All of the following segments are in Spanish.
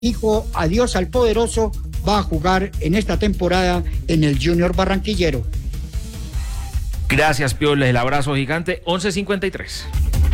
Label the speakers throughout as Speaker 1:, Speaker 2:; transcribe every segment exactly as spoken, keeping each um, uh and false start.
Speaker 1: dijo adiós al poderoso, va a jugar en esta temporada en el Junior Barranquillero.
Speaker 2: Gracias, Piola, el abrazo gigante. once cincuenta y tres.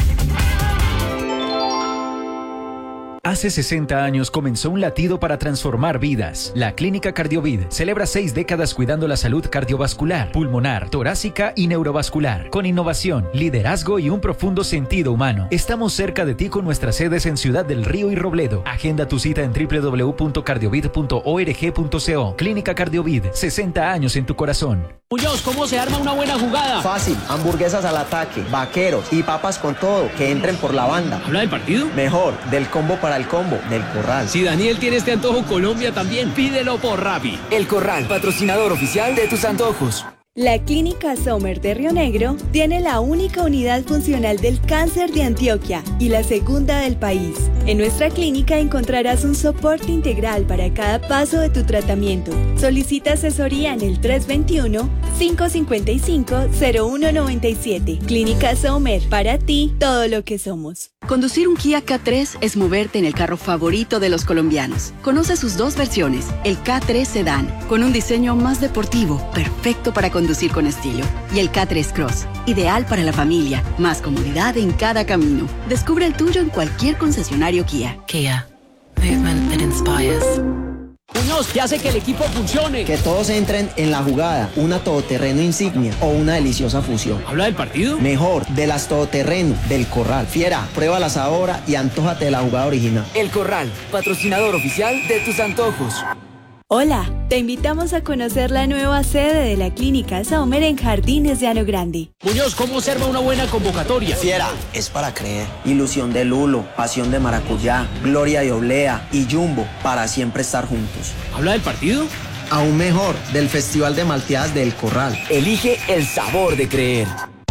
Speaker 3: Hace sesenta años comenzó un latido para transformar vidas. La Clínica Cardiovid celebra seis décadas cuidando la salud cardiovascular, pulmonar, torácica y neurovascular. Con innovación, liderazgo y un profundo sentido humano. Estamos cerca de ti con nuestras sedes en Ciudad del Río y Robledo. Agenda tu cita en doble u doble u doble u punto cardiovid punto org punto co. Clínica Cardiovid, sesenta años en tu corazón.
Speaker 4: Muñoz, ¿cómo se arma una buena jugada?
Speaker 5: Fácil, hamburguesas al ataque, vaqueros y papas con todo, que entren por la banda.
Speaker 4: ¿Habla del partido?
Speaker 5: Mejor, del combo para el combo, del Corral.
Speaker 4: Si Daniel tiene este antojo, Colombia también, pídelo por Rappi.
Speaker 6: El Corral, patrocinador oficial de tus antojos.
Speaker 7: La Clínica Sommer de Río Negro tiene la única unidad funcional del cáncer de Antioquia y la segunda del país. En nuestra clínica encontrarás un soporte integral para cada paso de tu tratamiento. Solicita asesoría en el tres dos uno, cinco cinco cinco, cero uno nueve siete. Clínica Sommer, para ti, todo lo que somos.
Speaker 8: Conducir un Kia K tres es moverte en el carro favorito de los colombianos. Conoce sus dos versiones, el K tres Sedan, con un diseño más deportivo, perfecto para conducir con estilo, y el K tres Cross, ideal para la familia, más comodidad en cada camino. Descubre el tuyo en cualquier concesionario Kia.
Speaker 9: Kia, movement that inspires.
Speaker 4: Muñoz, ¿qué hace que el equipo funcione?
Speaker 5: Que todos entren en la jugada, una todoterreno insignia o una deliciosa fusión.
Speaker 4: ¿Habla del partido?
Speaker 5: Mejor, de las todoterreno, del Corral. Fiera, pruébalas ahora y antójate de la jugada original.
Speaker 6: El Corral, patrocinador oficial de tus antojos.
Speaker 7: Hola, te invitamos a conocer la nueva sede de la Clínica Sommer en Jardines de Ano Grande.
Speaker 4: Muñoz, ¿cómo observa una buena convocatoria?
Speaker 5: Fiera, es para creer. Ilusión de Lulo, pasión de maracuyá, gloria de oblea y jumbo, para siempre estar juntos.
Speaker 4: ¿Habla del partido?
Speaker 5: Aún mejor, del Festival de Malteadas del Corral.
Speaker 6: Elige el sabor de creer.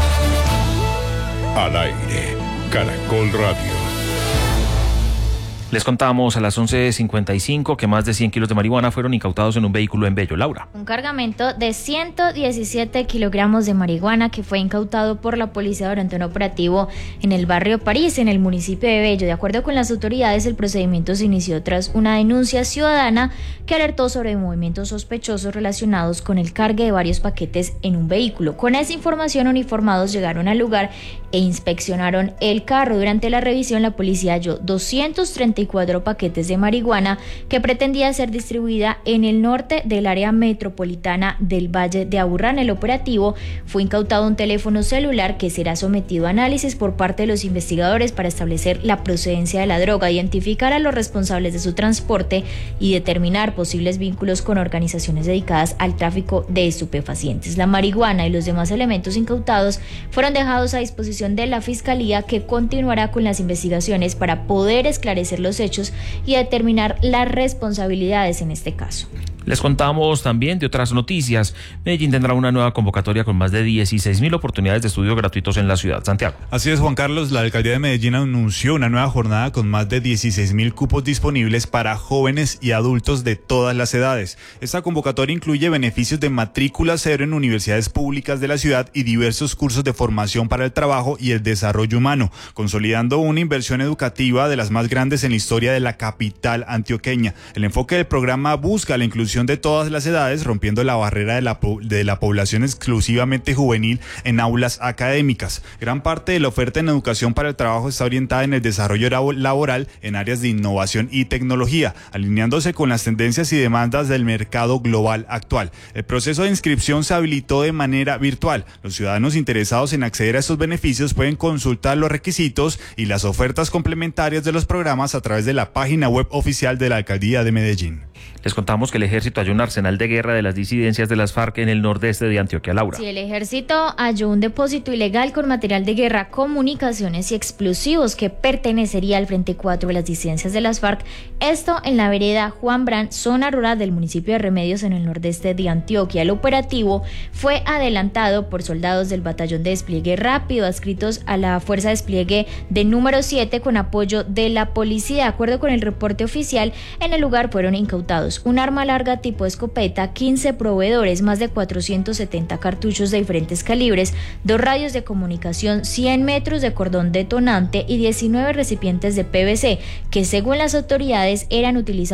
Speaker 10: Al aire, Caracol Radio.
Speaker 2: Les contamos a las once cincuenta y cinco que más de cien kilos de marihuana fueron incautados en un vehículo en Bello. Laura.
Speaker 11: Un cargamento de ciento diecisiete kilogramos de marihuana que fue incautado por la policía durante un operativo en el barrio París, en el municipio de Bello. De acuerdo con las autoridades, el procedimiento se inició tras una denuncia ciudadana que alertó sobre movimientos sospechosos relacionados con el cargue de varios paquetes en un vehículo. Con esa información, uniformados llegaron al lugar e inspeccionaron el carro. Durante la revisión, la policía halló doscientos treinta y cuatro paquetes de marihuana que pretendía ser distribuida en el norte del área metropolitana del Valle de Aburrá. En el operativo fue incautado un teléfono celular que será sometido a análisis por parte de los investigadores para establecer la procedencia de la droga, identificar a los responsables de su transporte y determinar posibles vínculos con organizaciones dedicadas al tráfico de estupefacientes. La marihuana y los demás elementos incautados fueron dejados a disposición de la Fiscalía, que continuará con las investigaciones para poder esclarecer los hechos y determinar las responsabilidades en este caso.
Speaker 2: Les contamos también de otras noticias. Medellín tendrá una nueva convocatoria con más de dieciséis mil oportunidades de estudio gratuitos en la ciudad. Santiago.
Speaker 12: Así es, Juan Carlos. La alcaldía de Medellín anunció una nueva jornada con más de dieciséis mil cupos disponibles para jóvenes y adultos de todas las edades. Esta convocatoria incluye beneficios de matrícula cero en universidades públicas de la ciudad y diversos cursos de formación para el trabajo y el desarrollo humano, consolidando una inversión educativa de las más grandes en la historia de la capital antioqueña. El enfoque del programa busca la inclusión de todas las edades, rompiendo la barrera de la, de la población exclusivamente juvenil en aulas académicas. Gran parte de la oferta en educación para el trabajo está orientada en el desarrollo laboral en áreas de innovación y tecnología, alineándose con las tendencias y demandas del mercado global actual. El proceso de inscripción se habilitó de manera virtual. Los ciudadanos interesados en acceder a estos beneficios pueden consultar los requisitos y las ofertas complementarias de los programas a través de la página web oficial de la Alcaldía de Medellín.
Speaker 2: Les contamos que el ejército halló un arsenal de guerra de las disidencias de las FARC en el nordeste de Antioquia. Laura.
Speaker 11: Sí, el ejército halló un depósito ilegal con material de guerra, comunicaciones y explosivos que pertenecería al Frente cuatro de las disidencias de las FARC. Esto en la vereda Juan Brand, zona rural del municipio de Remedios, en el nordeste de Antioquia. El operativo fue adelantado por soldados del batallón de despliegue rápido adscritos a la fuerza de despliegue de número siete con apoyo de la policía. De acuerdo con el reporte oficial, en el lugar fueron incautados incautados un arma larga tipo escopeta, quince proveedores, más de cuatrocientos setenta cartuchos de diferentes calibres, dos radios de comunicación, cien metros de cordón detonante y diecinueve recipientes de P V C que, según las autoridades, eran utilizados